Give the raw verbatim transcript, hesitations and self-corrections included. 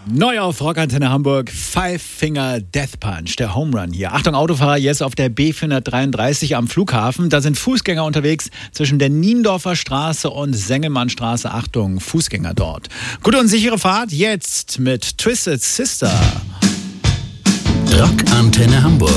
Neu auf Rockantenne Hamburg, Five Finger Death Punch, der Home Run hier. Achtung, Autofahrer, jetzt auf der B vierhundertdreiunddreißig am Flughafen. Da sind Fußgänger unterwegs zwischen der Niendorfer Straße und Sengelmannstraße. Achtung, Fußgänger dort. Gute und sichere Fahrt jetzt mit Twisted Sister. Rockantenne Hamburg.